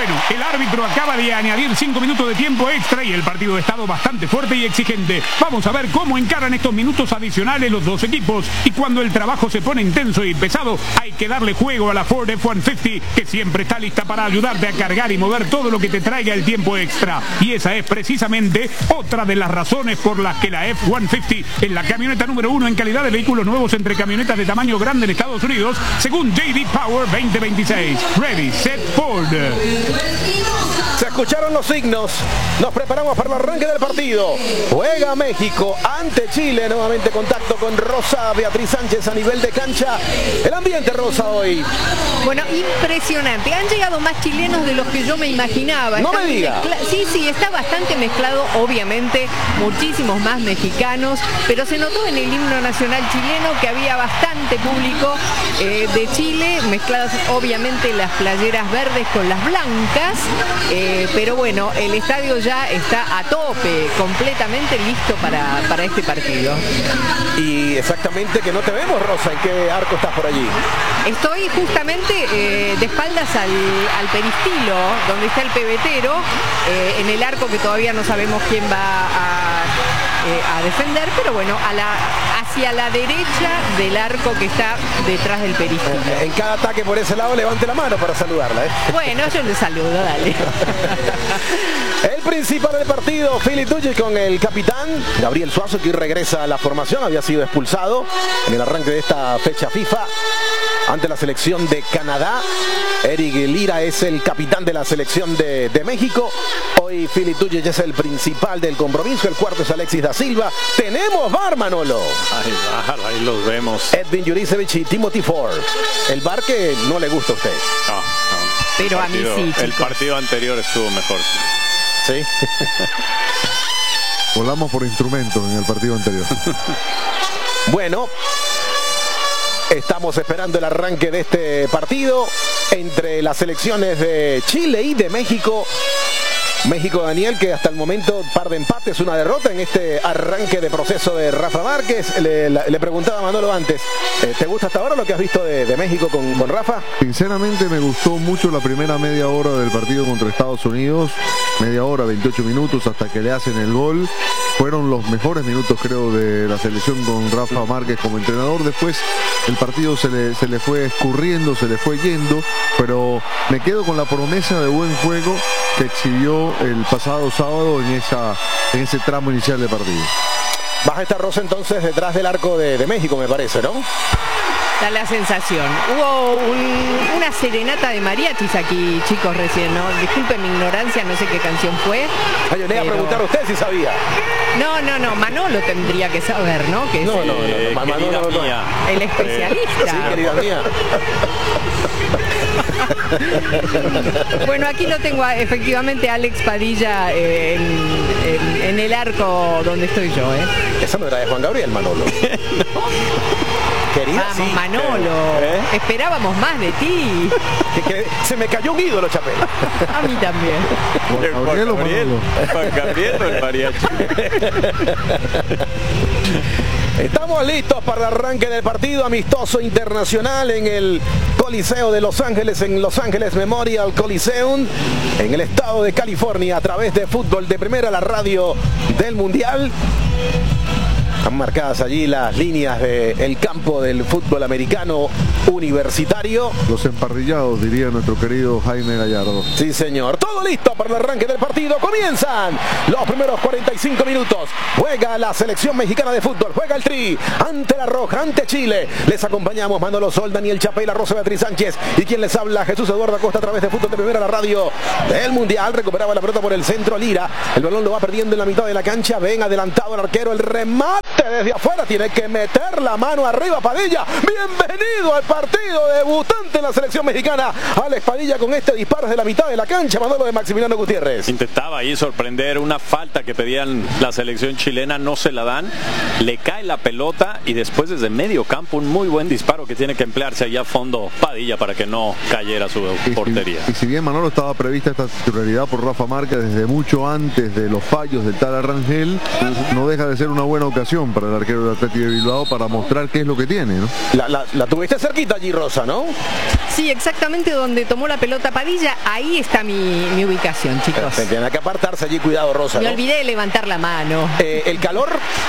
Bueno, el árbitro acaba de añadir 5 minutos de tiempo extra y el partido ha estado bastante fuerte y exigente. Vamos a ver cómo encaran estos minutos adicionales los dos equipos. Y cuando el trabajo se pone intenso y pesado, hay que darle juego a la Ford F-150, que siempre está lista para ayudarte a cargar y mover todo lo que te traiga el tiempo extra. Y esa es precisamente otra de las razones por las que la F-150 es la camioneta número 1 en calidad de vehículos nuevos entre camionetas de tamaño grande en Estados Unidos, según J.D. Power 2026. Ready, set, Ford. Se escucharon los signos. Nos preparamos para el arranque del partido. Juega México ante Chile. Nuevamente contacto con Rosa Beatriz Sánchez a nivel de cancha. El ambiente, Rosa, hoy. Bueno, impresionante. Han llegado más chilenos de los que yo me imaginaba. No me diga. Sí, está bastante mezclado, obviamente, muchísimos más mexicanos, pero se notó en el himno nacional chileno que había bastante público de Chile, mezcladas obviamente las playeras verdes con las blancas, pero bueno, el estadio ya está a tope, completamente listo para este partido. Y exactamente que no te vemos, Rosa, ¿en qué arco estás por allí? Estoy justamente de espaldas al peristilo, donde está el pebetero, en el arco que todavía no sabemos quién va a defender, pero bueno, hacia la derecha del arco que está detrás del peristilo. En cada ataque por ese lado, levante la mano para saludarla. Bueno, yo le saludo, dale. El principal del partido, Philly Dugge con el capitán Gabriel Suazo, que regresa a la formación, había sido expulsado en el arranque de esta fecha FIFA ante la selección de Canadá. Eric Lira es el capitán de la selección de México. Hoy Philly Dugge es el principal del compromiso. El cuarto es Alexis da Silva. Tenemos VAR, Manolo. Ahí los vemos. Edwin Juricevich y Timothy Ford. El VAR que no le gusta a usted. No. Pero a mí sí, chicos. El partido anterior estuvo mejor. Sí. Volamos por instrumentos en el partido anterior. Bueno, estamos esperando el arranque de este partido entre las selecciones de Chile y de México. México, Daniel, que hasta el momento par de empates, una derrota en este arranque de proceso de Rafa Márquez. Le preguntaba a Manolo antes, ¿te gusta hasta ahora lo que has visto de México con Rafa? Sinceramente me gustó mucho la primera media hora del partido contra Estados Unidos. Media hora, 28 minutos hasta que le hacen el gol. Fueron los mejores minutos, creo, de la selección con Rafa Márquez como entrenador. Después el partido se le fue escurriendo, se le fue yendo, pero me quedo con la promesa de buen juego que exhibió el pasado sábado en ese tramo inicial de partido. Baja esta Rosa entonces detrás del arco de México, me parece, ¿no? Da la sensación. Hubo una serenata de mariachis aquí, chicos, recién, ¿no? Disculpen mi ignorancia, no sé qué canción fue. Yo le iba a preguntar a usted si sabía. No, Manolo tendría que saber, ¿no? Que es Manolo, mía. El especialista. Sí, querida mía. Bueno, aquí lo tengo efectivamente a Alex Padilla en el arco donde estoy yo, Esa no era de Juan Gabriel, Manolo. Querida, vamos, sí, Manolo, esperábamos más de ti. Que se me cayó un ídolo, Chapela. A mí también. Juan Gabriel o el mariachi. Estamos listos para el arranque del partido amistoso internacional en el Coliseo de Los Ángeles, en Los Ángeles Memorial Coliseum, en el estado de California, a través de Fútbol de Primera, la radio del Mundial. Están marcadas allí las líneas del campo del fútbol americano universitario. Los emparrillados, diría nuestro querido Jaime Gallardo. Sí, señor. Todo listo para el arranque del partido. Comienzan los primeros 45 minutos. Juega la selección mexicana de fútbol. Juega el Tri ante la Roja, ante Chile. Les acompañamos Manolo Sol, Daniel Chapela, Rosa Beatriz Sánchez y quien les habla, Jesús Eduardo Acosta, a través de Fútbol de Primera, la radio del Mundial. Recuperaba la pelota por el centro Lira. El balón lo va perdiendo en la mitad de la cancha. Ven adelantado el arquero. El remate desde afuera. Tiene que meter la mano arriba Padilla. Bienvenido al partido debutante en la selección mexicana. Alex Padilla con este disparo desde la mitad de la cancha. Manolo de Maximiliano Gutiérrez. Intentaba ahí sorprender una falta que pedían la selección chilena. No se la dan. Le cae la pelota y después desde medio campo un muy buen disparo que tiene que emplearse allá a fondo Padilla para que no cayera su portería. Y si bien Manolo estaba prevista esta titularidad por Rafa Márquez desde mucho antes de los fallos del tal Arrangel, no deja de ser una buena ocasión presión para el arquero de Athletic de Bilbao para mostrar qué es lo que tiene, ¿no? La tuviste cerquita allí, Rosa, ¿no? Sí, exactamente donde tomó la pelota Padilla, ahí está mi ubicación, chicos. Tiene que apartarse allí, cuidado, Rosa. Me ¿no? olvidé de levantar la mano. ¿El calor?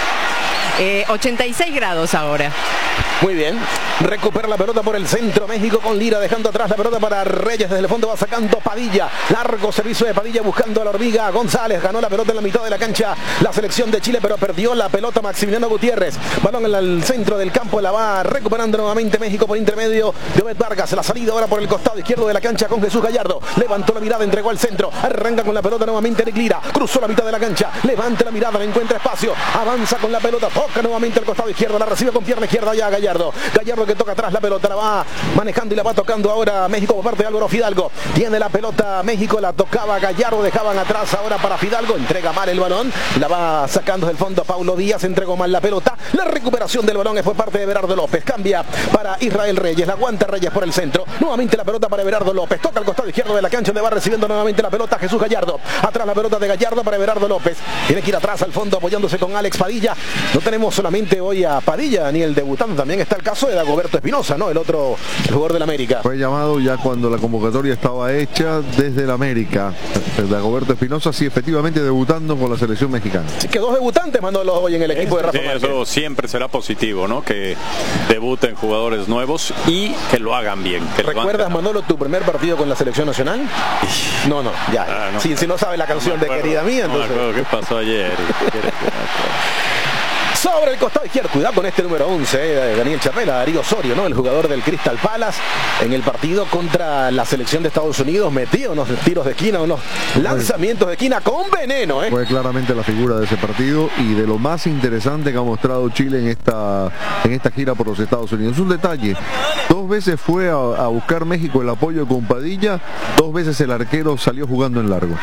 86 grados ahora. Muy bien. Recupera la pelota por el centro. México con Lira dejando atrás la pelota para Reyes. Desde el fondo va sacando Padilla. Largo servicio de Padilla buscando a la hormiga. González ganó la pelota en la mitad de la cancha. La selección de Chile, pero perdió la pelota Maximiliano Gutiérrez. Balón en el centro del campo. La va recuperando nuevamente México por intermedio de Obed Vargas. La salida ahora por el costado izquierdo de la cancha con Jesús Gallardo. Levantó la mirada, entregó al centro. Arranca con la pelota nuevamente Eric Lira. Cruzó la mitad de la cancha. Levanta la mirada, le encuentra espacio. Avanza con la pelota. Toca nuevamente al costado izquierdo. La recibe con pierna izquierda ya Gallardo. Gallardo que toca atrás la pelota, la va manejando y la va tocando ahora México por parte de Álvaro Fidalgo. Tiene la pelota México, la tocaba Gallardo, dejaban atrás ahora para Fidalgo, entrega mal el balón, la va sacando del fondo Paulo Díaz, entregó mal la pelota. La recuperación del balón fue parte de Everardo López, cambia para Israel Reyes, la aguanta Reyes por el centro, nuevamente la pelota para Everardo López, toca al costado izquierdo de la cancha donde va recibiendo nuevamente la pelota Jesús Gallardo. Atrás la pelota de Gallardo para Everardo López, tiene que ir atrás al fondo apoyándose con Alex Padilla. No tenemos solamente hoy a Padilla ni el debutante, también está el caso de Dagoberto Espinosa, ¿no? El otro jugador del América. Fue llamado ya cuando la convocatoria estaba hecha desde el América. Dagoberto Espinosa sí efectivamente debutando con la selección mexicana. Así que dos debutantes, Manolo, hoy en el equipo de Rafa Márquez. Eso siempre será positivo, ¿no? Que debuten jugadores nuevos y que lo hagan bien. Que ¿Recuerdas, Manolo, tu primer partido con la selección nacional? No, ya. No. Si no sabe la canción de Querida Mía, entonces... No, ¿qué pasó ayer? Sobre el costado izquierdo, cuidado con este número 11, Daniel Chapela, Darío Osorio, ¿no? El jugador del Crystal Palace en el partido contra la selección de Estados Unidos, metió unos tiros de esquina, unos lanzamientos de esquina con veneno, Fue claramente la figura de ese partido y de lo más interesante que ha mostrado Chile en esta gira por los Estados Unidos. Un detalle, 2 veces fue a buscar México el apoyo con Padilla, 2 veces el arquero salió jugando en largo.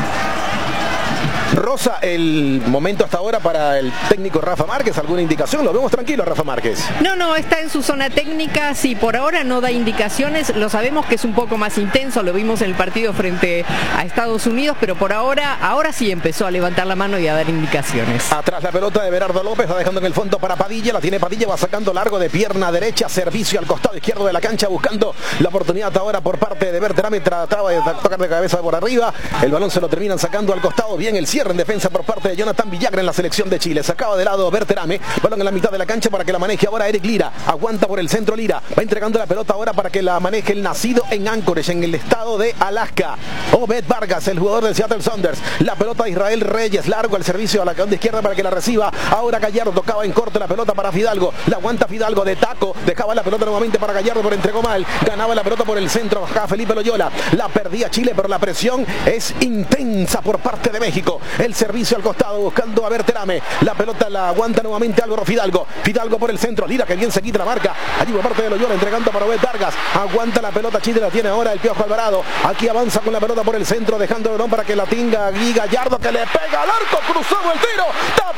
Rosa, el momento hasta ahora para el técnico Rafa Márquez, ¿alguna indicación? Lo vemos tranquilo, Rafa Márquez. No, está en su zona técnica, sí, por ahora no da indicaciones, lo sabemos que es un poco más intenso, lo vimos en el partido frente a Estados Unidos, pero por ahora sí empezó a levantar la mano y a dar indicaciones. Atrás la pelota de Everardo López, va dejando en el fondo para Padilla, la tiene Padilla, va sacando largo de pierna derecha, servicio al costado izquierdo de la cancha, buscando la oportunidad ahora por parte de Berterame, trataba de tocar de cabeza por arriba, el balón se lo terminan sacando al costado, bien el cierre en defensa por parte de Jonathan Villagra en la selección de Chile. Sacaba de lado Berterame, balón en la mitad de la cancha para que la maneje ahora Eric Lira, aguanta por el centro Lira, va entregando la pelota ahora para que la maneje el nacido en Anchorage, en el estado de Alaska, Obed Vargas, el jugador del Seattle Sounders. La pelota de Israel Reyes, largo el servicio a la de izquierda para que la reciba, ahora Gallardo tocaba en corto la pelota para Fidalgo, la aguanta Fidalgo de taco, dejaba la pelota nuevamente para Gallardo, pero entregó mal, ganaba la pelota por el centro, bajaba Felipe Loyola, la perdía Chile, pero la presión es intensa por parte de México. El servicio al costado buscando a Berterame, la pelota la aguanta nuevamente Álvaro Fidalgo por el centro, Lira que bien se quita la marca allí por parte de Loyola, entregando para Obed Vargas, aguanta la pelota Chile, la tiene ahora el Piojo Alvarado, aquí avanza con la pelota por el centro, dejando el balón para que la tenga Gui Gallardo, que le pega al arco, cruzado el tiro,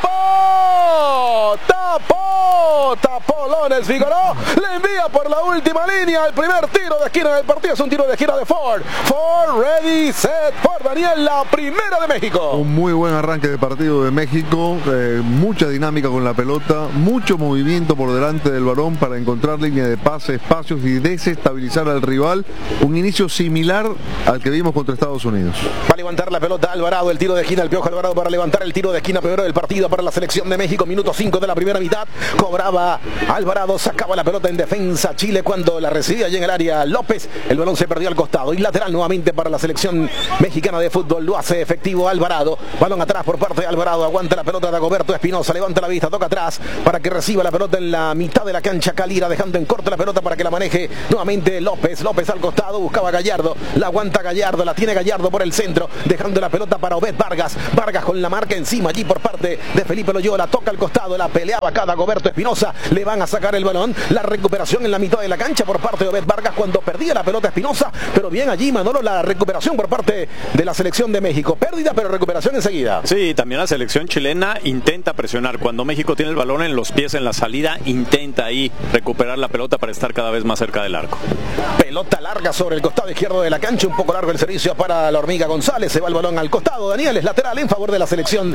tapó Lones Figueroa, le envía por la última línea, el primer tiro de esquina del partido, es un tiro de esquina de Ford, ready, set, for Daniel, la primera de México. Un muy buen arranque de partido de México, mucha dinámica con la pelota, mucho movimiento por delante del balón para encontrar línea de pase, espacios y desestabilizar al rival, un inicio similar al que vimos contra Estados Unidos. Va a levantar la pelota Alvarado, el tiro de esquina, el Piojo Alvarado para levantar el tiro de esquina primero del partido para la selección de México, minuto 5 de la primera mitad, cobraba Alvarado, sacaba la pelota en defensa Chile cuando la recibía allí en el área López, el balón se perdió al costado y lateral nuevamente para la selección mexicana de fútbol, lo hace efectivo Alvarado, balón atrás por parte de Alvarado, aguanta la pelota de Dagoberto Espinosa, levanta la vista, toca atrás para que reciba la pelota en la mitad de la cancha Calira, dejando en corto la pelota para que la maneje nuevamente López al costado, buscaba Gallardo, la aguanta Gallardo, la tiene Gallardo por el centro, dejando la pelota para Obed Vargas con la marca encima allí por parte de Felipe Loyola, toca al costado, la peleaba acá Dagoberto Espinosa, le van a sacar el balón, la recuperación en la mitad de la cancha por parte de Obed Vargas cuando perdía la pelota Espinosa, pero bien allí Manolo, la recuperación por parte de la selección de México, pérdida pero recuperación enseguida. Sí, también la selección chilena intenta presionar. Cuando México tiene el balón en los pies en la salida, intenta ahí recuperar la pelota para estar cada vez más cerca del arco. Pelota larga sobre el costado izquierdo de la cancha, un poco largo el servicio para la Hormiga González, se va el balón al costado, Daniel es lateral en favor de la selección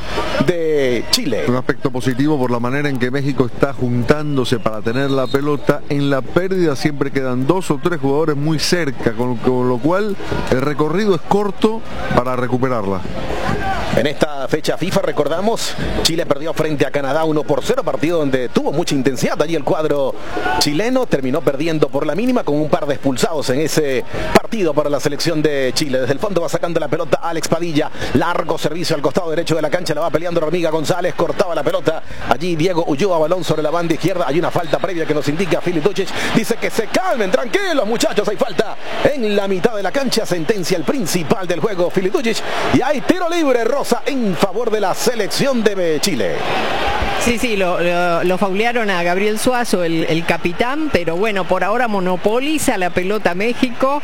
de Chile. Un aspecto positivo por la manera en que México está juntándose para tener la pelota. En la pérdida siempre quedan 2 o 3 jugadores muy cerca, con lo cual el recorrido es corto para recuperarla. En esta fecha FIFA, recordamos, Chile perdió frente a Canadá 1-0, partido donde tuvo mucha intensidad. Allí el cuadro chileno terminó perdiendo por la mínima con un par de expulsados en ese partido para la selección de Chile. Desde el fondo va sacando la pelota Alex Padilla, largo servicio al costado derecho de la cancha, la va peleando la Hormiga González, cortaba la pelota. Allí Diego Ulloa, balón sobre la banda izquierda, hay una falta previa que nos indica Filip Dujic, dice que se calmen, tranquilos muchachos, hay falta en la mitad de la cancha, sentencia el principal del juego Filip Dujic, y hay tiro libre rosa en favor de la selección de Chile. Sí, lo faulearon a Gabriel Suazo, el capitán, pero bueno, por ahora monopoliza la pelota México.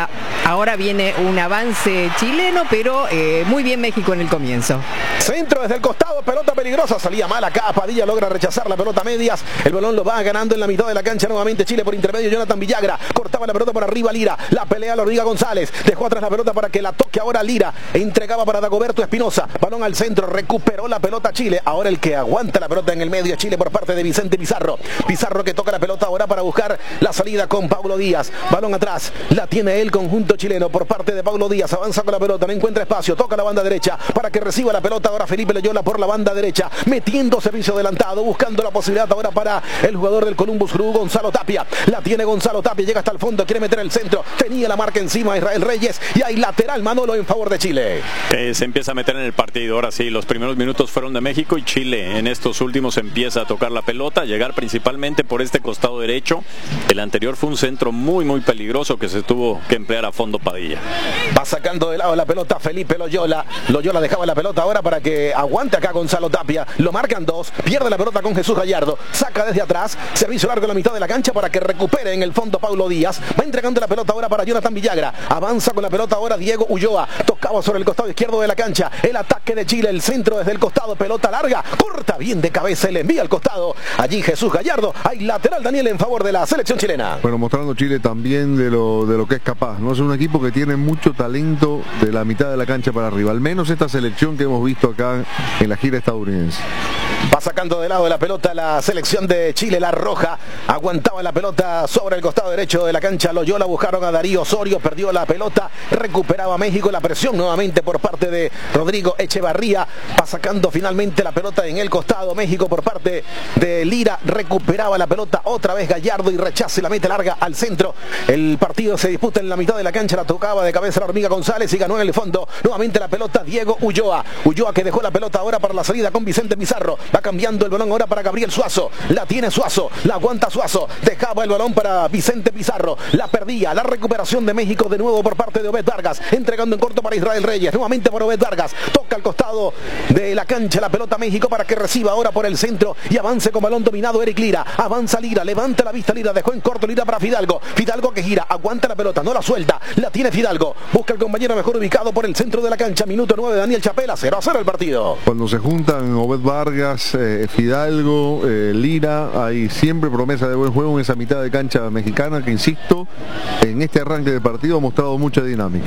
Ahora viene un avance chileno, pero muy bien México en el comienzo. Centro desde el costado, pelota peligrosa, salía mal acá, Padilla logra rechazar la pelota a medias, el balón lo va ganando en la mitad de la cancha nuevamente Chile por intermedio, Jonathan Villagra, cortaba la pelota por arriba Lira, la pelea la Hormiga González, dejó atrás la pelota para que la toque ahora Lira, entregaba para Dagoberto Espinosa, balón al centro, recuperó la pelota Chile, ahora el que aguanta la pelota en el medio Chile por parte de Vicente Pizarro, Pizarro que toca la pelota ahora para buscar la salida con Paulo Díaz, balón atrás, la tiene el conjunto chileno por parte de Paulo Díaz, avanza con la pelota, no encuentra espacio, toca la banda derecha para que reciba la pelota ahora Felipe Loyola por la banda derecha, metiendo servicio adelantado, buscando la posibilidad ahora para el jugador del Columbus Crew, Gonzalo Tapia, la tiene Gonzalo Tapia, llega hasta el fondo, quiere meter el centro, tenía la marca encima Israel Reyes y hay lateral Manolo en favor de Chile. Se empieza a meter en el partido, ahora sí, los primeros minutos fueron de México y Chile en estos últimos empieza a tocar la pelota, a llegar principalmente por este costado derecho, el anterior fue un centro muy peligroso que se tuvo que emplear a fondo Padilla. Va sacando de lado la pelota Felipe Loyola, Loyola dejaba la pelota ahora para que aguante acá Gonzalo Tapia, lo marcan 2, pierde la pelota con Jesús Gallardo, saca desde atrás, servicio largo en la mitad de la cancha para que recupere en el fondo Paulo Díaz, va entregando la pelota ahora para Jonathan Villagra, avanza con la pelota ahora Diego Ulloa, tocaba sobre el costado izquierdo de la cancha, el ataque de Chile, el centro desde el costado, pelota larga, corta bien de cabeza, le envía al costado, allí Jesús Gallardo, hay lateral Daniel en favor de la selección chilena. Bueno, mostrando Chile también de lo que es capaz, ¿no? Es un equipo que tiene mucho talento de la mitad de la cancha para arriba, al menos esta selección que hemos visto acá en la gira estadounidense. Va sacando de lado de la pelota la selección de Chile, la roja, aguantaba la pelota sobre el costado derecho de la cancha, Loyola, buscaron a Darío Osorio, perdió la pelota, recuperaba México, la presión nuevamente por parte de Rodrigo Echevarría, va sacando finalmente la pelota en el costado, México por parte de Lira, recuperaba la pelota otra vez Gallardo y rechaza y la mete larga al centro, el partido se disputa en la mitad de la cancha, la tocaba de cabeza la Hormiga González y ganó en el fondo, nuevamente la pelota Diego Ulloa, Ulloa que dejó la pelota ahora para la salida con Vicente Pizarro, va cambiando el balón ahora para Gabriel Suazo, la tiene Suazo, la aguanta Suazo, dejaba el balón para Vicente Pizarro, la perdía, la recuperación de México de nuevo por parte de Obed Vargas, entregando en corto para Israel Reyes, nuevamente por Obed Vargas, toca al costado de la cancha la pelota México para que reciba ahora por el centro y avance con balón dominado Eric Lira, avanza Lira, levanta la vista Lira, dejó en corto Lira para Fidalgo, Fidalgo que gira, aguanta la pelota, no la suelta, la tiene Fidalgo, busca el compañero mejor ubicado por el centro de la cancha, minuto 9, Daniel Chapela, 0-0 el partido. Cuando se juntan Obed Vargas, Fidalgo, Lira, hay siempre promesa de buen juego en esa mitad de cancha mexicana que, insisto, en este arranque de partido ha mostrado mucha dinámica.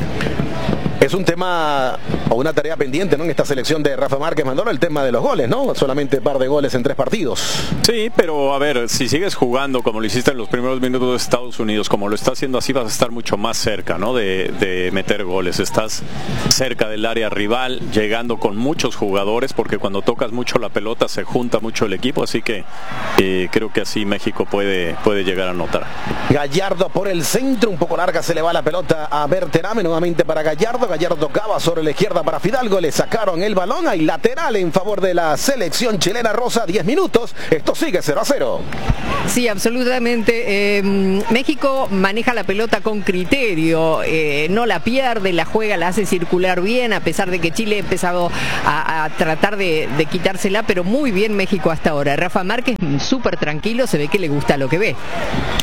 Es un tema o una tarea pendiente, ¿no? En esta selección de Rafa Márquez, Manolo, el tema de los goles, ¿no? Solamente un par de goles en 3 partidos. Sí, pero a ver, si sigues jugando como lo hiciste en los primeros minutos de Estados Unidos, como lo está haciendo así, vas a estar mucho más cerca, ¿no? De meter goles. Estás cerca del área rival, llegando con muchos jugadores, porque cuando tocas mucho la pelota se junta mucho el equipo, así que creo que así México puede llegar a anotar. Gallardo por el centro, un poco larga, se le va la pelota a Berterame, nuevamente para Gallardo. Gallardo tocaba sobre la izquierda para Fidalgo, le sacaron el balón, hay lateral en favor de la selección chilena rosa, 10 minutos, esto sigue 0-0. Sí, absolutamente. México maneja la pelota con criterio, no la pierde, la juega, la hace circular bien, a pesar de que Chile ha empezado a tratar de quitársela, pero muy bien México hasta ahora. Rafa Márquez súper tranquilo, se ve que le gusta lo que ve.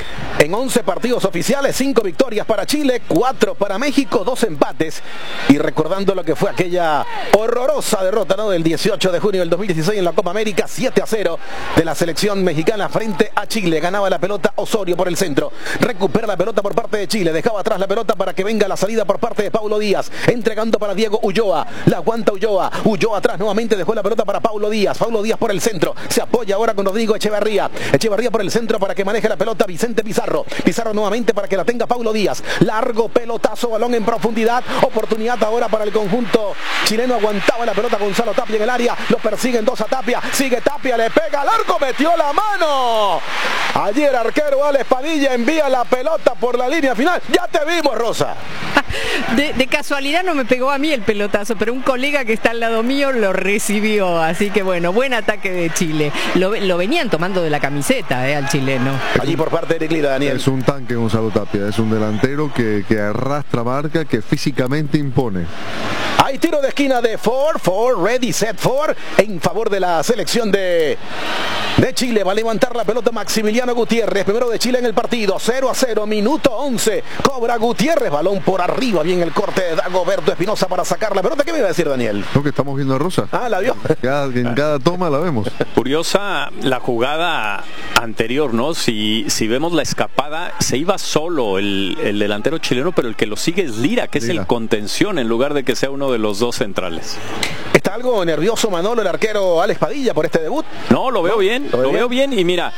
En 11 partidos oficiales, 5 victorias para Chile, 4 para México, 2 empates. Y recordando lo que fue aquella horrorosa derrota, ¿no?, del 18 de junio del 2016 en la Copa América, 7-0 de la selección mexicana frente a Chile. Ganaba la pelota Osorio por el centro. Recupera la pelota por parte de Chile. Dejaba atrás la pelota para que venga la salida por parte de Paulo Díaz. Entregando para Diego Ulloa. La aguanta Ulloa. Ulloa atrás nuevamente, dejó la pelota para Paulo Díaz. Paulo Díaz por el centro. Se apoya ahora con Rodrigo Echeverría. Echeverría por el centro para que maneje la pelota Vicente Pizarro. Pizarro nuevamente para que la tenga Paulo Díaz. Largo pelotazo, balón en profundidad. Oportunidad ahora para el conjunto chileno. Aguantaba la pelota Gonzalo Tapia en el área. Lo persiguen 2 a Tapia. Sigue Tapia, le pega al arco, metió la mano. Ayer arquero Alex Padilla envía la pelota por la línea final. Ya te vimos, Rosa. De casualidad no me pegó a mí el pelotazo, pero un colega que está al lado mío lo recibió. Así que bueno, buen ataque de Chile. Lo venían tomando de la camiseta al chileno. Allí por parte de Eric Lira, Daniel. Es un tanque Gonzalo Tapia, es un delantero que arrastra marca, que físicamente impone. Hay tiro de esquina de Ford, ready, set, Ford, en favor de la selección de Chile. Va a levantar la pelota Maximiliano Gutiérrez, primero de Chile en el partido. 0-0, minuto 11. Cobra Gutiérrez, balón por arriba, bien el corte de Dagoberto Espinosa para sacar la pelota. ¿Qué me iba a decir, Daniel? Lo que estamos viendo a Rosa. Ah, la vio. En cada toma la vemos. Curiosa la jugada anterior, ¿no? Si vemos la escapada, se iba solo el delantero chileno, pero el que lo sigue es Lira, que es el contención, en lugar de que sea uno de los dos centrales. ¿Está algo nervioso Manolo, el arquero Alex Padilla, por este debut? No, lo veo bien, lo veo bien. Y mira,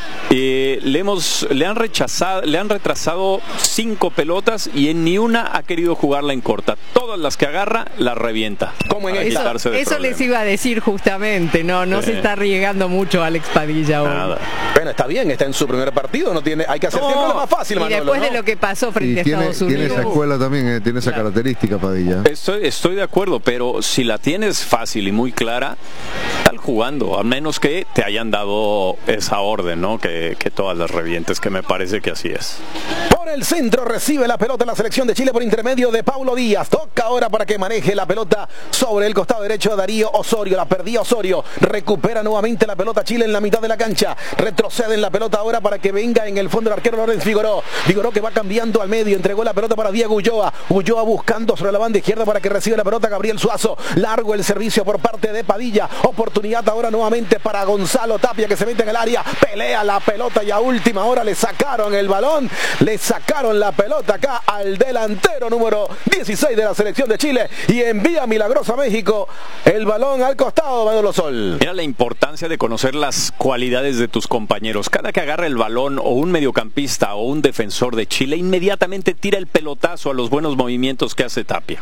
le han retrasado 5 pelotas y en ni una ha querido jugarla en corta. Todas las que agarra, las revienta. ¿Cómo en eso les iba a decir justamente, no se está arriesgando mucho Alex Padilla hoy. Nada. Bueno, está bien, está en su primer partido, hay que hacer siempre lo más fácil, Manolo. Y después de lo que pasó frente a Estados Unidos. Tiene esa escuela también, tiene esa característica Padilla. Estoy de acuerdo, pero si la tienes fácil y muy clara, tal jugando, a menos que te hayan dado esa orden, ¿no? Que todas las revientes, que me parece que así es. Por el centro recibe la pelota la selección de Chile por intermedio de Paulo Díaz. Toca ahora para que maneje la pelota sobre el costado derecho Darío Osorio. La perdía Osorio. Recupera nuevamente la pelota Chile en la mitad de la cancha. Retrocede en la pelota ahora para que venga en el fondo el arquero Lorenz Figueroa. Figueroa que va cambiando al medio. Entregó la pelota para Diego Ulloa. Ulloa buscando sobre la banda izquierda para que reciba la pelota Gabriel Suazo. Largo el servicio por parte de Padilla. Oportunidad ahora nuevamente para Gonzalo Tapia, que se mete en el área. Pelea la pelota y a última hora le sacaron el balón. Le sacaron la pelota acá al delantero número 16 de la selección de Chile y envía milagroso a México el balón al costado, Manolo Sol. Mira la importancia de conocer las cualidades de tus compañeros. Cada que agarra el balón o un mediocampista o un defensor de Chile, inmediatamente tira el pelotazo a los buenos movimientos que hace Tapia.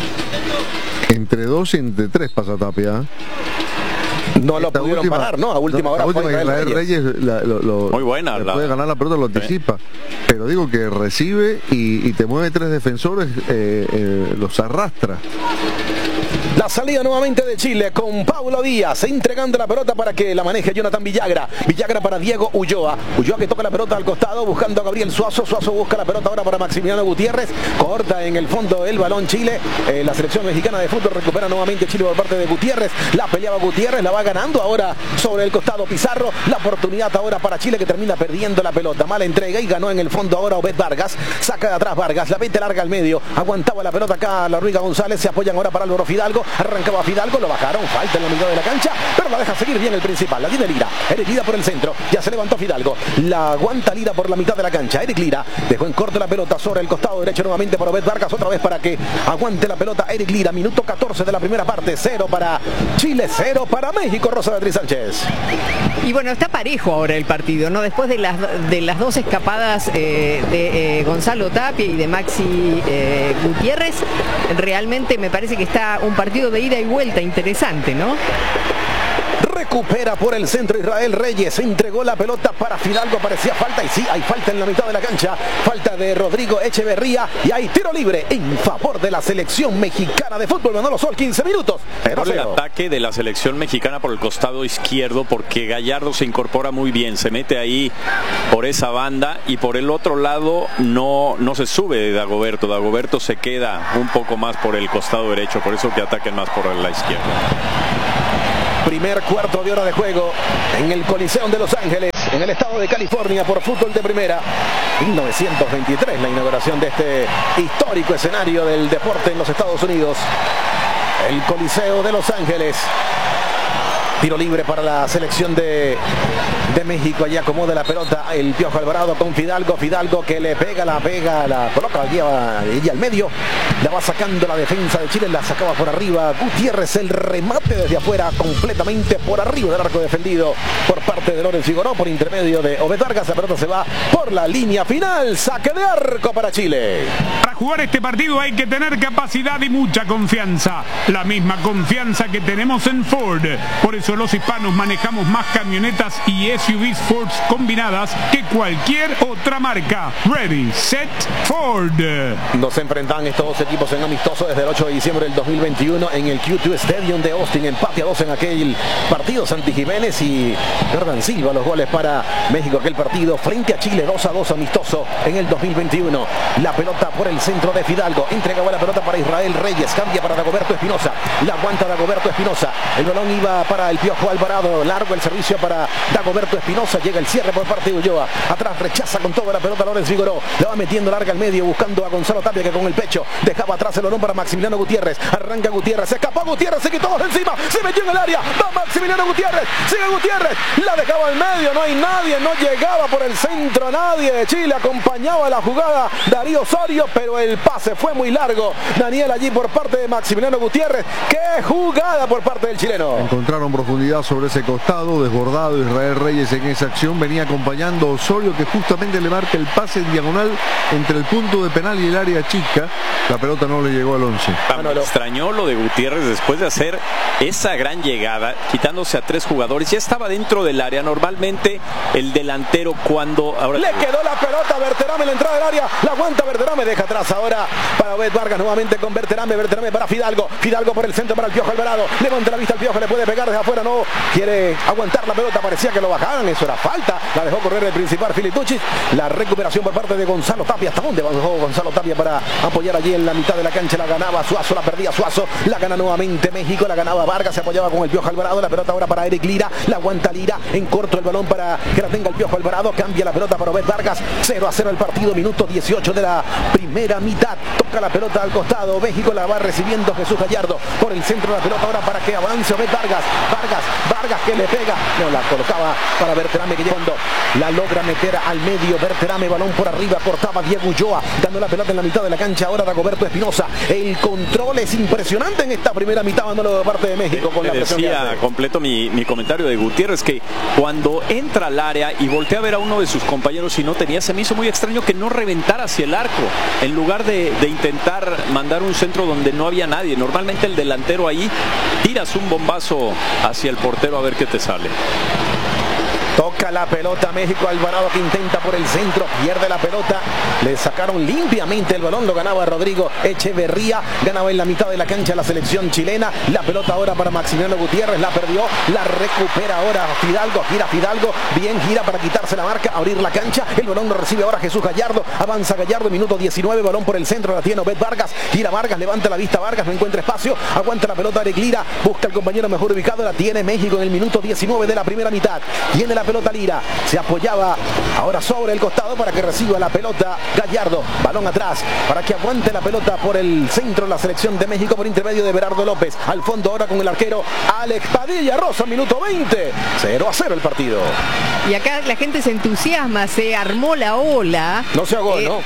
Entre 2 y entre 3 pasa Tapia. No lo pudieron parar, ¿no? A última hora fue Israel Reyes muy buena. Puede ganar la pelota, lo anticipa. Pero digo que recibe y te mueve 3 defensores, los arrastra. La salida nuevamente de Chile con Paulo Díaz entregando la pelota para que la maneje Jonathan Villagra. Villagra para Diego Ulloa. Ulloa que toca la pelota al costado buscando a Gabriel Suazo. Suazo busca la pelota ahora para Maximiliano Gutiérrez. Corta en el fondo el balón Chile. La selección mexicana de fútbol recupera nuevamente Chile por parte de Gutiérrez. La peleaba Gutiérrez, la va ganando ahora sobre el costado Pizarro. La oportunidad ahora para Chile que termina perdiendo la pelota. Mala entrega y ganó en el fondo ahora Obed Vargas. Saca de atrás Vargas, la mete larga al medio. Aguantaba la pelota acá la Ruiga González. Se apoyan ahora para Álvaro Fidalgo. Arrancaba Fidalgo, lo bajaron, falta en la mitad de la cancha, pero la deja seguir bien el principal, la tiene Lira. Eric Lira por el centro, ya se levantó Fidalgo, la aguanta Lira por la mitad de la cancha. Eric Lira dejó en corto la pelota sobre el costado derecho nuevamente para Obed Vargas, otra vez para que aguante la pelota Eric Lira. Minuto 14 de la primera parte, 0 para Chile, 0 para México. Rosa Beatriz Sánchez. Y bueno, está parejo ahora el partido, ¿no? Después de las 2 escapadas de Gonzalo Tapia y de Maxi Gutiérrez, realmente me parece que está un partido de ida y vuelta interesante, ¿no? Recupera por el centro Israel Reyes, entregó la pelota para Fidalgo, parecía falta y sí, hay falta en la mitad de la cancha, falta de Rodrigo Echeverría y hay tiro libre en favor de la selección mexicana de fútbol. Manolo Sol, 15 minutos. Por el ataque de la selección mexicana por el costado izquierdo, porque Gallardo se incorpora muy bien, se mete ahí por esa banda y por el otro lado no se sube Dagoberto. Dagoberto se queda un poco más por el costado derecho, por eso que ataquen más por la izquierda. Primer cuarto de hora de juego en el Coliseo de Los Ángeles, en el estado de California, por fútbol de primera. 1923, la inauguración de este histórico escenario del deporte en los Estados Unidos. El Coliseo de Los Ángeles. Tiro libre para la selección de México. Allí acomoda la pelota el Piojo Alvarado con Fidalgo. Fidalgo que le pega, la coloca allí al medio. La va sacando la defensa de Chile. La sacaba por arriba Gutiérrez. El remate desde afuera completamente por arriba del arco defendido por parte de Lorenz Figueroa por intermedio de Obed Vargas. La pelota se va por la línea final. Saque de arco para Chile. Para jugar este partido hay que tener capacidad y mucha confianza. La misma confianza que tenemos en Ford. Por eso los hispanos manejamos más camionetas y SUVs Ford combinadas que cualquier otra marca. Ready, set, Ford. Nos enfrentan estos dos equipos en amistoso desde el 8 de diciembre del 2021 en el Q2 Stadium de Austin. Empate a 2 en aquel partido. Santi Jiménez y Jordan Silva los goles para México. Aquel partido frente a Chile 2-2 amistoso en el 2021. La pelota por el centro de Fidalgo. Entregaba la pelota para Israel Reyes. Cambia para Dagoberto Espinosa. La aguanta Dagoberto Espinosa. El balón iba para el Piojo Alvarado. Largo el servicio para Dagoberto Espinosa. Llega el cierre por parte de Ulloa. Atrás rechaza con toda la pelota Lorenz Figueroa. La va metiendo larga al medio buscando a Gonzalo Tapia, que con el pecho dejaba atrás el balón para Maximiliano Gutiérrez. Arranca Gutiérrez. Se escapó Gutiérrez. Se quitó dos encima. Se metió en el área. Va Maximiliano Gutiérrez. Sigue Gutiérrez. La dejaba al medio. No hay nadie. No llegaba por el centro. Nadie de Chile acompañaba la jugada Darío Osorio, pero el pase fue muy largo. Daniel allí por parte de Maximiliano Gutiérrez. ¡Qué jugada por parte del chileno! Encontraron profundidad sobre ese costado, desbordado Israel Reyes en esa acción. Venía acompañando a Osorio, que justamente le marca el pase en diagonal entre el punto de penal y el área chica. La pelota no le llegó al 11. Me extrañó lo de Gutiérrez después de hacer esa gran llegada, quitándose a 3 jugadores. Ya estaba dentro del área. Normalmente el delantero cuando... Le quedó la pelota a Berterame en la entrada del área. La aguanta Berterame. Deja atrás ahora para Obed Vargas nuevamente con Berterame. Berterame para Fidalgo. Fidalgo por el centro para el Piojo Alvarado. Levanta la vista al Piojo. Le puede pegar desde afuera. No quiere aguantar la pelota. Parecía que lo bajaban. Eso era falta. La dejó correr el principal Filitucci. La recuperación por parte de Gonzalo Tapia. ¿Hasta dónde bajó Gonzalo Tapia para apoyar allí en la mitad de la cancha? La ganaba Suazo. La perdía Suazo. La gana nuevamente México. La ganaba Vargas. Se apoyaba con el Piojo Alvarado. La pelota ahora para Eric Lira. La aguanta Lira. En corto el balón para que la tenga el Piojo Alvarado. Cambia la pelota para Obed Vargas. 0-0 el partido. Minuto 18 de la primera mitad. Toca la pelota al costado. México la va recibiendo Jesús Gallardo. Por el centro de la pelota ahora para que avance Obed Vargas. Vargas que le pega. No, la colocaba para Berterame, que llegando. La logra meter al medio. Berterame, balón por arriba. Cortaba Diego Ulloa. Dando la pelota en la mitad de la cancha. Ahora Dagoberto Espinosa. El control es impresionante en esta primera mitad. Dándolo de parte de México con la presión. Decía, completo mi comentario de Gutiérrez, que cuando entra al área y voltea a ver a uno de sus compañeros y no tenía, se me hizo muy extraño que no reventara hacia el arco. En lugar de intentar mandar un centro donde no había nadie. Normalmente el delantero ahí tiras un bombazo hacia el portero a ver qué te sale. Toca la pelota México. Alvarado que intenta por el centro. Pierde la pelota. Le sacaron limpiamente el balón. Lo ganaba Rodrigo Echeverría. Ganaba en la mitad de la cancha la selección chilena. La pelota ahora para Maximiliano Gutiérrez. La perdió. La recupera ahora Fidalgo. Gira Fidalgo. Bien gira para quitarse la marca. Abrir la cancha. El balón lo recibe ahora Jesús Gallardo. Avanza Gallardo. Minuto 19. Balón por el centro. La tiene Obed Vargas. Gira Vargas. Levanta la vista Vargas. No encuentra espacio. Aguanta la pelota Eric Lira. Busca el compañero mejor ubicado. La tiene México en el minuto 19 de la primera mitad. Tiene la pelota Lira. Se apoyaba ahora sobre el costado para que reciba la pelota Gallardo. Balón atrás para que aguante la pelota por el centro la selección de México por intermedio de Berardo López. Al fondo ahora con el arquero Alex Padilla. Rosa, minuto 20. 0-0 el partido. Y acá la gente se entusiasma. Se armó la ola. No se ahogó, ¿no?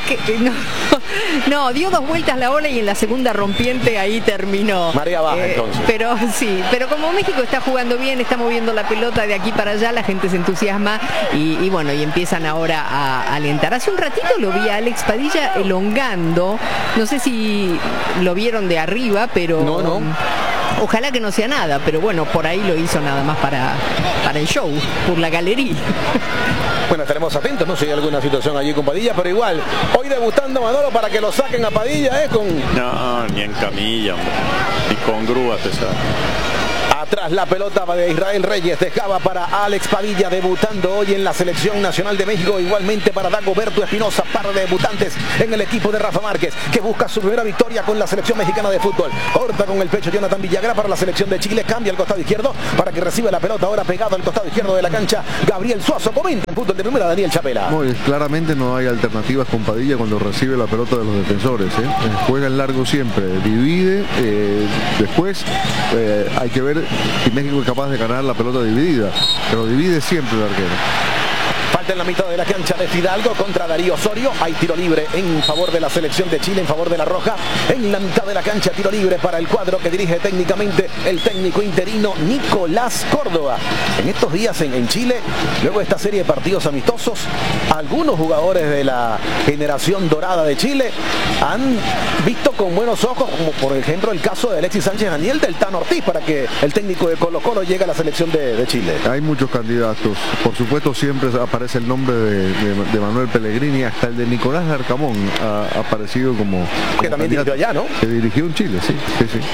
No, dio 2 vueltas la ola y en la segunda rompiente ahí terminó. Marea baja entonces. Pero sí, pero como México está jugando bien, está moviendo la pelota de aquí para allá, la gente se entusiasma y bueno, y empiezan ahora a alentar. Hace un ratito lo vi a Alex Padilla elongando, no sé si lo vieron de arriba, pero no. Ojalá que no sea nada, pero bueno, por ahí lo hizo nada más para el show, por la galería. Bueno, estaremos atentos, no sé si hay alguna situación allí con Padilla, pero igual, hoy debutando Manolo para que lo saquen a Padilla, con... No, ni en camilla, hombre. Ni con grúa te sabe. Atrás la pelota de Israel Reyes, dejaba para Alex Padilla, debutando hoy en la selección nacional de México. Igualmente para Dagoberto Espinosa, par de debutantes en el equipo de Rafa Márquez, que busca su primera victoria con la selección mexicana de fútbol. Corta con el pecho Jonathan Villagra para la selección de Chile, cambia al costado izquierdo para que reciba la pelota, ahora pegado al costado izquierdo de la cancha. Gabriel Suazo comenta en fútbol de primera, Daniel Chapela. Claramente no hay alternativas con Padilla cuando recibe la pelota de los defensores, juega en largo siempre, divide, después hay que ver si México es capaz de ganar la pelota dividida, pero divide siempre el arquero. Falta en la mitad de la cancha de Fidalgo contra Darío Osorio. Hay tiro libre en favor de la selección de Chile, en favor de la Roja. En la mitad de la cancha, tiro libre para el cuadro que dirige técnicamente el técnico interino Nicolás Córdoba. En estos días en Chile, luego de esta serie de partidos amistosos, algunos jugadores de la generación dorada de Chile han visto con buenos ojos, como por ejemplo el caso de Alexis Sánchez Daniel, del Tano Ortiz, para que el técnico de Colo-Colo llegue a la selección de Chile. Hay muchos candidatos. Por supuesto, siempre aparece el nombre de Manuel Pellegrini, hasta el de Nicolás Arcamón ha aparecido como que también dirigió allá, ¿no? Que dirigió en Chile, sí.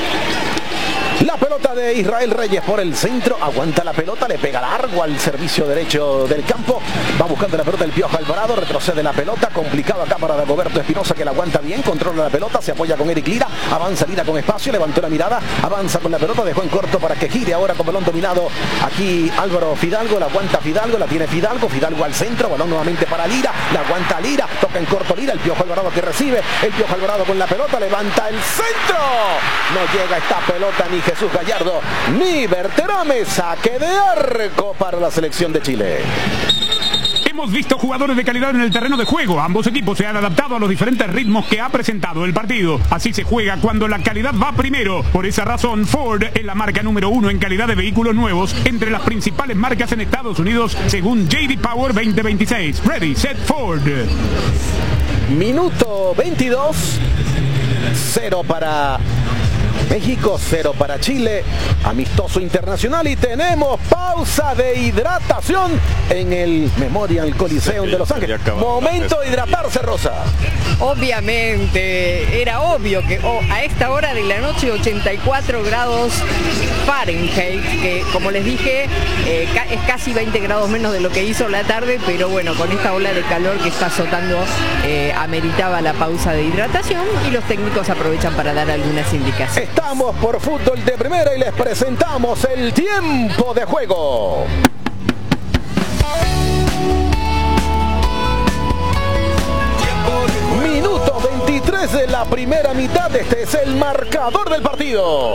La pelota de Israel Reyes por el centro, aguanta la pelota, le pega largo al servicio derecho del campo, va buscando la pelota el Piojo Alvarado, retrocede la pelota, complicado acá para Dagoberto Espinosa, que la aguanta bien, controla la pelota, se apoya con Eric Lira, avanza Lira con espacio, levantó la mirada, avanza con la pelota, dejó en corto para que gire ahora con balón dominado aquí Álvaro Fidalgo, la aguanta Fidalgo, la tiene Fidalgo al centro, balón nuevamente para Lira, la aguanta Lira, toca en corto Lira, el Piojo Alvarado que recibe, el Piojo Alvarado con la pelota, levanta el centro, no llega esta pelota ni Jesús Gallardo ni Berterame, saque de arco para la selección de Chile. Hemos visto jugadores de calidad en el terreno de juego. Ambos equipos se han adaptado a los diferentes ritmos que ha presentado el partido. Así se juega cuando la calidad va primero. Por esa razón, Ford es la marca número 1 en calidad de vehículos nuevos entre las principales marcas en Estados Unidos, según J.D. Power 2026. Ready, set, Ford. Minuto 22. 0 para México, 0 para Chile, amistoso internacional, y tenemos pausa de hidratación en el Memorial Coliseum de Los Ángeles. Momento de hidratarse, Rosa. Obviamente, era obvio que a esta hora de la noche 84 grados Fahrenheit, que como les dije es casi 20 grados menos de lo que hizo la tarde, pero bueno, con esta ola de calor que está azotando ameritaba la pausa de hidratación y los técnicos aprovechan para dar algunas indicaciones. Estamos por fútbol de primera y les presentamos el tiempo de juego. Minuto 23 de la primera mitad. Este es el marcador del partido.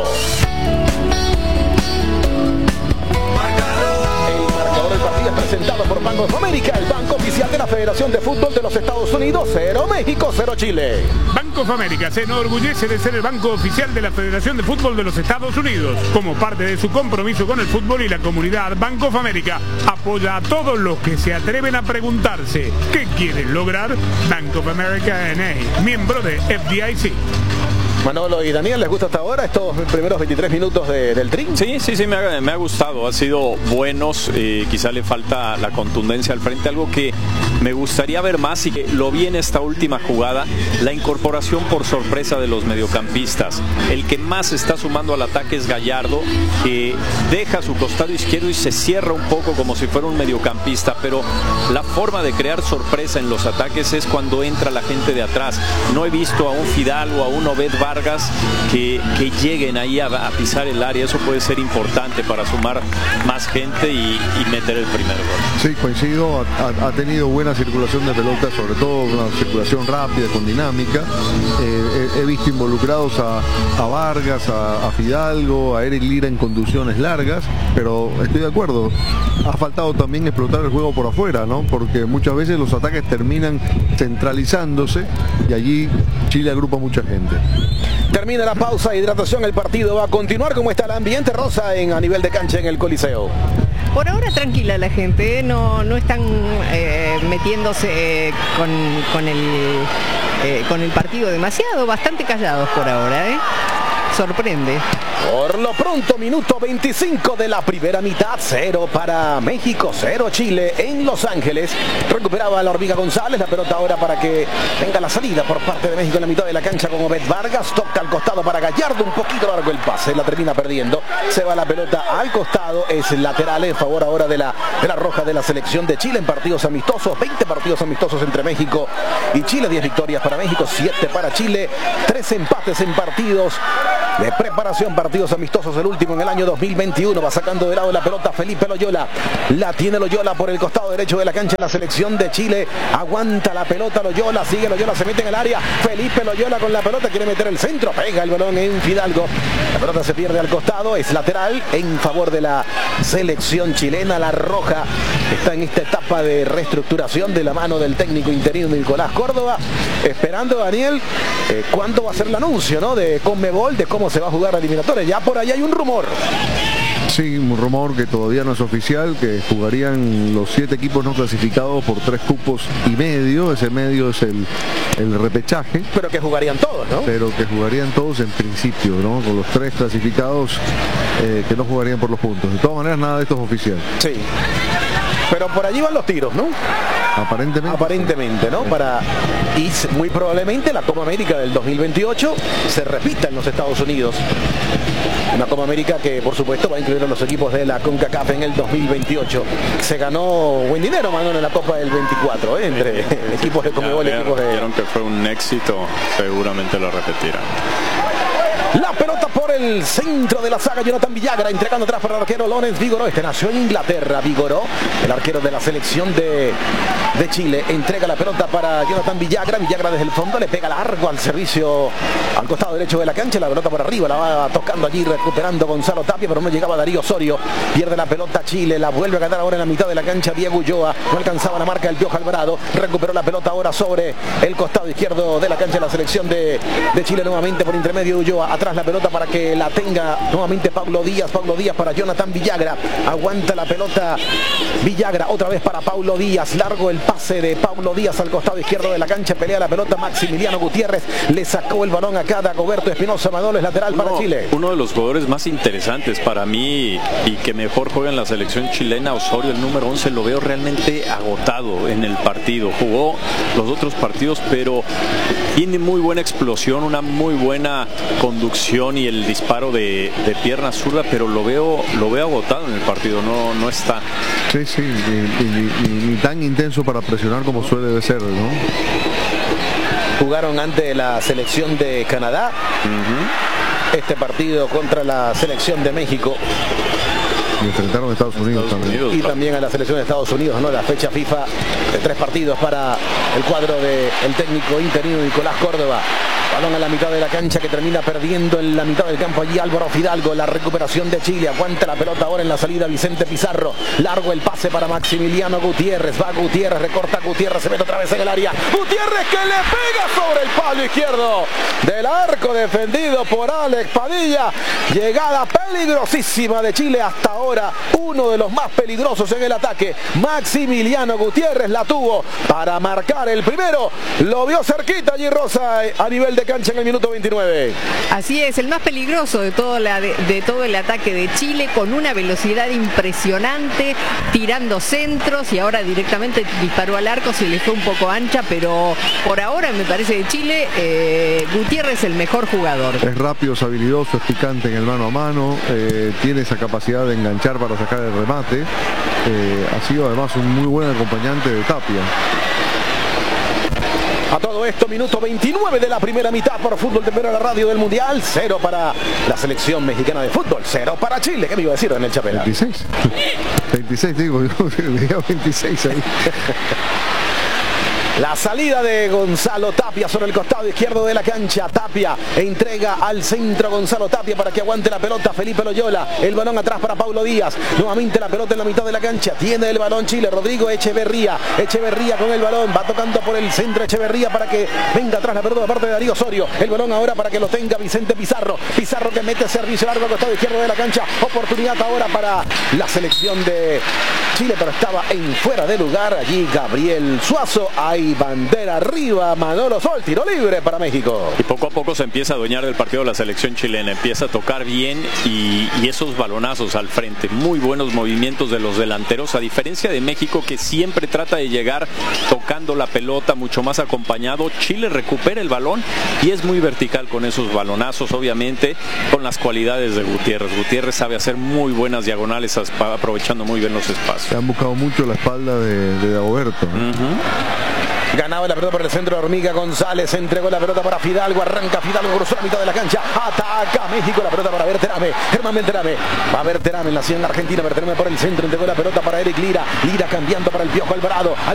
El partido es presentado por Bank of America, el banco oficial de la Federación de Fútbol de los Estados Unidos. 0 México, 0 Chile. Bank of America se enorgullece de ser el banco oficial de la Federación de Fútbol de los Estados Unidos. Como parte de su compromiso con el fútbol y la comunidad, Bank of America apoya a todos los que se atreven a preguntarse ¿qué quieren lograr? Bank of America N.A., miembro de FDIC. Manolo y Daniel, ¿les gusta hasta ahora estos primeros 23 minutos del Tri? Sí, me ha gustado, han sido buenos, quizá le falta la contundencia al frente, algo que me gustaría ver más y que lo vi en esta última jugada, la incorporación por sorpresa de los mediocampistas. El que más está sumando al ataque es Gallardo, que deja su costado izquierdo y se cierra un poco como si fuera un mediocampista, pero la forma de crear sorpresa en los ataques es cuando entra la gente de atrás. No he visto a un Fidalgo, a un Obed Vargas que lleguen ahí a pisar el área. Eso puede ser importante para sumar más gente y meter el primer gol. Sí, coincido, ha tenido buena circulación de pelota, sobre todo una circulación rápida, con dinámica. He visto involucrados a Vargas, a Fidalgo, a Eric Lira en conducciones largas, pero estoy de acuerdo, ha faltado también explotar el juego por afuera, ¿no? Porque muchas veces los ataques terminan centralizándose y allí Chile agrupa mucha gente. Termina la pausa de hidratación, el partido va a continuar. ¿Cómo está el ambiente, Rosa, a nivel de cancha en el Coliseo? Por ahora tranquila la gente, no están metiéndose con el partido demasiado, bastante callados por ahora, sorprende. Por lo pronto, minuto 25 de la primera mitad, 0 para México, 0 Chile en Los Ángeles. Recuperaba la Hormiga González, la pelota ahora para que venga la salida por parte de México en la mitad de la cancha con Obed Vargas. Toca al costado para Gallardo, un poquito largo el pase, la termina perdiendo. Se va la pelota al costado, es lateral en favor ahora de la roja de la selección de Chile en partidos amistosos. 20 partidos amistosos entre México y Chile, 10 victorias para México, 7 para Chile, 3 empates en partidos de preparación, partidos amistosos, el último en el año 2021. Va sacando de lado la pelota Felipe Loyola, la tiene Loyola por el costado derecho de la cancha en la selección de Chile. Aguanta la pelota Loyola, sigue Loyola, se mete en el área. Felipe Loyola con la pelota, quiere meter el centro, pega el balón en Fidalgo. La pelota se pierde al costado, es lateral en favor de la selección chilena. La roja está en esta etapa de reestructuración de la mano del técnico interino Nicolás Córdoba, esperando, Daniel, cuándo va a ser el anuncio, ¿no?, de Conmebol, de cómo se va a jugar la eliminatoria. Ya por ahí hay un rumor. Sí, un rumor que todavía no es oficial, que jugarían los 7 equipos no clasificados por 3 cupos y medio. Ese medio es el repechaje. Pero que jugarían todos, ¿no? Pero que jugarían todos en principio, ¿no? Con los 3 clasificados que no jugarían por los puntos. De todas maneras, nada de esto es oficial. Sí. Pero por allí van los tiros, ¿no? Aparentemente, ¿no? Y muy probablemente la Copa América del 2028 se repita en los Estados Unidos. Una Copa América que, por supuesto, va a incluir a los equipos de la CONCACAF en el 2028. Se ganó buen dinero, Manuel, en la Copa del 24, entre equipos de Conmebol y equipos de... Vieron que fue un éxito, seguramente lo repetirán. La pelota por el centro de la saga, Jonathan Villagra entregando atrás para el arquero Lorenz Vigoró. Este nació en Inglaterra, Vigoró, el arquero de la selección de Chile. Entrega la pelota para Jonathan Villagra. Villagra desde el fondo le pega largo al servicio al costado derecho de la cancha. La pelota por arriba, la va tocando allí, recuperando Gonzalo Tapia, pero no llegaba Darío Osorio. Pierde la pelota Chile, la vuelve a ganar ahora en la mitad de la cancha Diego Ulloa. No alcanzaba la marca del Piojo Alvarado. Recuperó la pelota ahora sobre el costado izquierdo de la cancha la selección de Chile, nuevamente por intermedio de Ulloa. Atrás la pelota para que la tenga nuevamente Paulo Díaz para Jonathan Villagra. Aguanta la pelota Villagra, otra vez para Paulo Díaz. Largo el pase de Paulo Díaz al costado izquierdo de la cancha. Pelea la pelota Maximiliano Gutiérrez. Le sacó el balón acá a Dagoberto Espinosa. Manolo, es lateral para Chile. Uno de los jugadores más interesantes para mí y que mejor juega en la selección chilena, Osorio, el número 11, lo veo realmente agotado en el partido. Jugó los otros partidos, pero tiene muy buena explosión, una muy buena conducción y el disparo de pierna zurda, pero lo veo agotado en el partido, no está. Sí, ni tan intenso para presionar como suele de ser, ¿no? Jugaron ante la selección de Canadá. Este partido contra la selección de México. Y enfrentaron a Estados Unidos también. Y también a la selección de Estados Unidos, ¿no? La fecha FIFA de 3 partidos para el cuadro del técnico interino Nicolás Córdoba. Balón a la mitad de la cancha que termina perdiendo en la mitad del campo allí Álvaro Fidalgo. La recuperación de Chile. Aguanta la pelota ahora en la salida Vicente Pizarro. Largo el pase para Maximiliano Gutiérrez. Va Gutiérrez, recorta Gutiérrez, se mete otra vez en el área. Gutiérrez que le pega sobre el palo izquierdo del arco, defendido por Alex Padilla. Llegada peligrosísima de Chile hasta ahora. Uno de los más peligrosos en el ataque. Maximiliano Gutiérrez la tuvo para marcar el primero. Lo vio cerquita allí Rosa a nivel de cancha en el minuto 29. Así es, el más peligroso de todo el ataque de Chile, con una velocidad impresionante, tirando centros, y ahora directamente disparó al arco, se le fue un poco ancha, pero por ahora me parece de Chile Gutiérrez el mejor jugador. Es rápido, es habilidoso, es picante en el mano a mano, tiene esa capacidad de enganchar para sacar el remate. Ha sido además un muy buen acompañante de Tapia. A todo esto, minuto 29 de la primera mitad por Fútbol de Primera, la radio del Mundial. 0 para la selección mexicana de fútbol, 0 para Chile. ¿Qué me iba a decir en el Chapela? 26 digo, yo 26 ahí. La salida de Gonzalo Tapia sobre el costado izquierdo de la cancha. Tapia entrega al centro Gonzalo Tapia para que aguante la pelota Felipe Loyola. El balón atrás para Paulo Díaz. Nuevamente la pelota en la mitad de la cancha. Tiene el balón Chile. Rodrigo Echeverría. Echeverría con el balón. Va tocando por el centro Echeverría para que venga atrás la pelota de parte de Darío Osorio. El balón ahora para que lo tenga Vicente Pizarro. Pizarro que mete servicio largo al costado izquierdo de la cancha. Oportunidad ahora para la selección de Chile, pero estaba en fuera de lugar allí Gabriel Suazo. Hay Hay bandera arriba, Manolo Sol, tiro libre para México. Y poco a poco se empieza a adueñar del partido de la selección chilena, empieza a tocar bien y esos balonazos al frente, muy buenos movimientos de los delanteros, a diferencia de México que siempre trata de llegar tocando la pelota, mucho más acompañado. Chile recupera el balón y es muy vertical con esos balonazos, obviamente con las cualidades de Gutiérrez. Gutiérrez sabe hacer muy buenas diagonales, aprovechando muy bien los espacios. Se han buscado mucho la espalda de Dagoberto. Ganaba la pelota por el centro, Hormiga González entregó la pelota para Fidalgo, arranca Fidalgo, cruzó la mitad de la cancha, ataca México, la pelota para Berterame, Germán Berterame, va Berterame en la Argentina, Berterame por el centro, entregó la pelota para Eric Lira, Lira cambiando para el Piojo Alvarado.